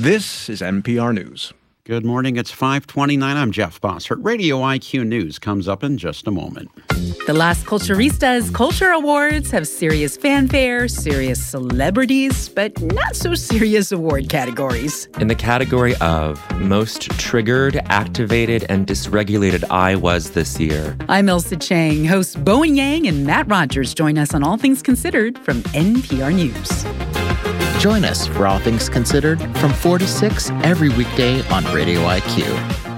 This is NPR News. Good morning. It's 5:29. I'm Jeff Bossert. Radio IQ News comes up in just a moment. The Las Culturistas Culture Awards have serious fanfare, serious celebrities, but not so serious award categories. In the category of Most Triggered, Activated, and Dysregulated I Was this year. I'm Ilsa Chang. Hosts Bowen Yang and Matt Rogers join us on All Things Considered from NPR News. Join us for All Things Considered from 4 to 6 every weekday on Radio IQ.